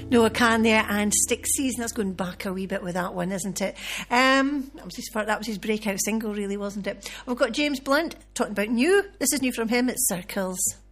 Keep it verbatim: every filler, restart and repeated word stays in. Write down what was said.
Noah Khan there, and Stick Season. That's going back a wee bit with that one, isn't it? Um, that was his that was his breakout single, really, wasn't it? We've got James Blunt talking about new. This is new from him. It's Circles.